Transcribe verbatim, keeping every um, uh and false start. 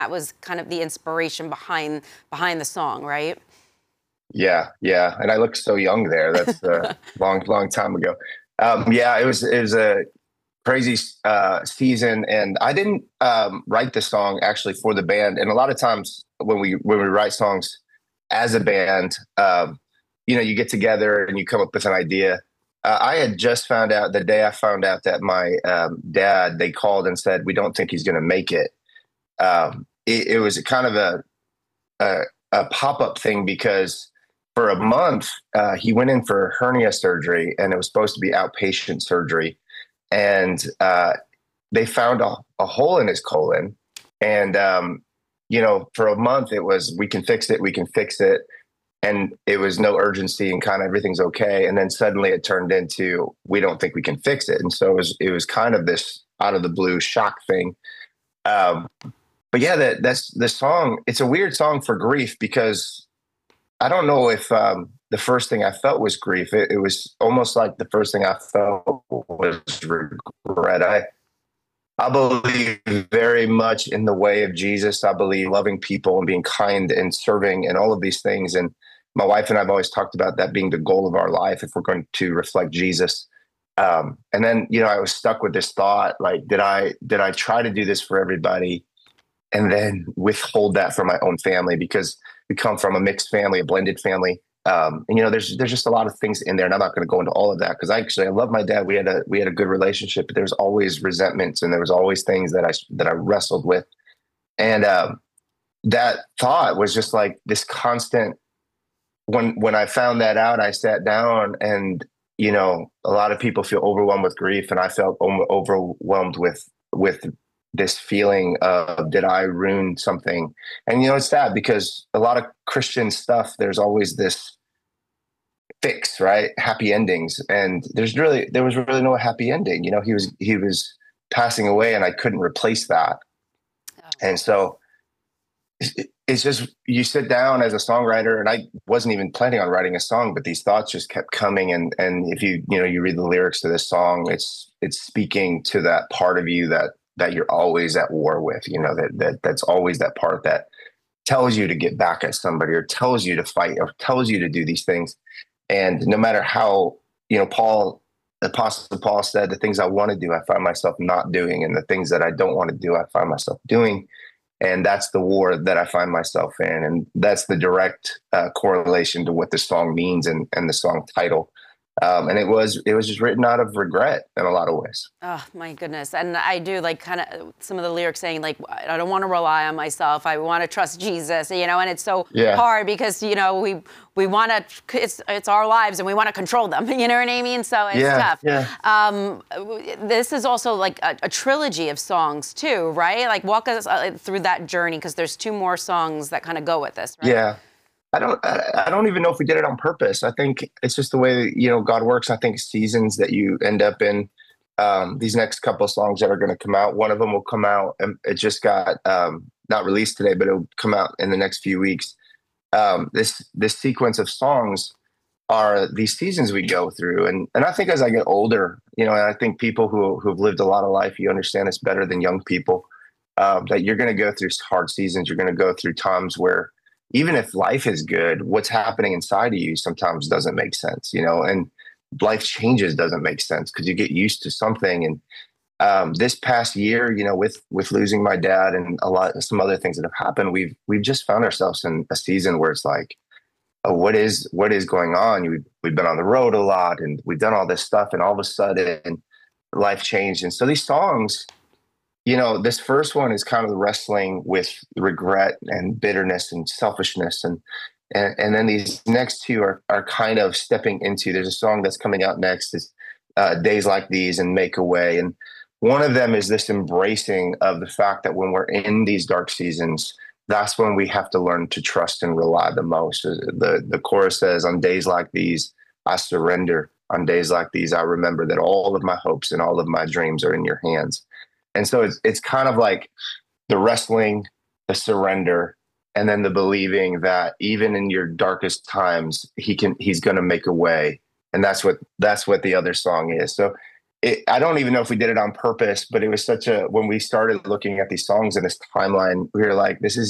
that was kind of the inspiration behind behind the song, right? Yeah, yeah. And I look so young there. That's a long, long time ago. Um, yeah, it was it was a crazy uh, season, and I didn't um, write the song actually for the band. And a lot of times when we when we write songs as a band, um, you know, you get together and you come up with an idea. Uh, I had just found out the day I found out that my um, dad, they called and said, we don't think he's going to make it. Um, it. It was kind of a, a, a pop-up thing because for a month, uh, he went in for hernia surgery, and it was supposed to be outpatient surgery. And uh, they found a, a hole in his colon. And, um, you know, for a month, it was, we can fix it, we can fix it. And it was no urgency and kind of everything's okay. And then suddenly it turned into, we don't think we can fix it. And so it was, it was kind of this out of the blue shock thing. Um, but yeah, that that's the song. It's a weird song for grief because I don't know if um, the first thing I felt was grief. It, it was almost like the first thing I felt was regret. I I believe very much in the way of Jesus. I believe loving people and being kind and serving and all of these things. And my wife and I have always talked about that being the goal of our life if we're going to reflect Jesus. Um, and then, you know, I was stuck with this thought, like, did I did I try to do this for everybody and then withhold that from my own family? Because we come from a mixed family, a blended family. Um, and, you know, there's there's just a lot of things in there. And I'm not going to go into all of that because I actually, I love my dad. We had a we had a good relationship, but there was always resentments and there was always things that I that I wrestled with. And um, that thought was just like this constant. When when I found that out, I sat down and, you know, a lot of people feel overwhelmed with grief. And I felt overwhelmed with with this feeling of, did I ruin something? And, you know, it's sad because a lot of Christian stuff, there's always this fix, right? Happy endings. And there's really, there was really no happy ending. You know, he was, he was passing away and I couldn't replace that. And so it's just, you sit down as a songwriter, and I wasn't even planning on writing a song, but these thoughts just kept coming. And, and if you, you know, you read the lyrics to this song, it's, it's speaking to that part of you that, that you're always at war with, you know, that, that that's always that part that tells you to get back at somebody or tells you to fight or tells you to do these things. And no matter how, you know, Paul, Apostle Paul said, the things I want to do, I find myself not doing. And the things that I don't want to do, I find myself doing. And that's the war that I find myself in. And that's the direct uh, correlation to what the song means and, and the song title. Um, and it was it was just written out of regret in a lot of ways. Oh, my goodness. And I do like kind of some of the lyrics saying, like, I don't want to rely on myself. I want to trust Jesus, you know, and it's so yeah. hard because, you know, we we want to, it's, it's our lives and we want to control them. You know what I mean? So it's yeah, tough. Yeah. Um, this is also like a, a trilogy of songs too, right? Like walk us through that journey because there's two more songs that kind of go with this, right? Yeah. I don't, I don't even know if we did it on purpose. I think it's just the way that, you know, God works. I think seasons that you end up in, um, these next couple of songs that are going to come out, one of them will come out and it just got, um, not released today, but it'll come out in the next few weeks. Um, this, this sequence of songs are these seasons we go through. And, and I think as I get older, you know, and I think people who, who've lived a lot of life, you understand this better than young people, um, that you're going to go through hard seasons. You're going to go through times where, even if life is good, what's happening inside of you sometimes doesn't make sense, you know, and life changes doesn't make sense because you get used to something. And um, this past year, you know, with with losing my dad and a lot some other things that have happened, we've we've just found ourselves in a season where it's like, oh, what is what is going on? We've, we've been on the road a lot and we've done all this stuff, and all of a sudden life changed. And so these songs, you know, this first one is kind of wrestling with regret and bitterness and selfishness. And and, and then these next two are, are kind of stepping into, there's a song that's coming out next is uh, Days Like These and Make a Way. And one of them is this embracing of the fact that when we're in these dark seasons, that's when we have to learn to trust and rely the most. The, the chorus says, on days like these, I surrender. On days like these, I remember that all of my hopes and all of my dreams are in your hands. And so it's it's kind of like the wrestling, the surrender, and then the believing that even in your darkest times, he can he's going to make a way. And that's what that's what the other song is. So it, I don't even know if we did it on purpose, but it was such a, when we started looking at these songs in this timeline, we were like, this is